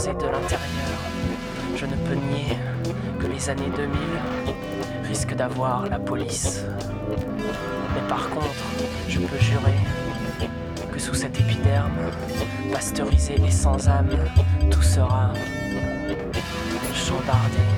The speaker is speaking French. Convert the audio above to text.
explosé de l'intérieur. Je ne peux nier que les années 2000 risquent d'avoir la police. Mais par contre, je peux jurer que sous cet épiderme, pasteurisé et sans âme, tout sera chambardé.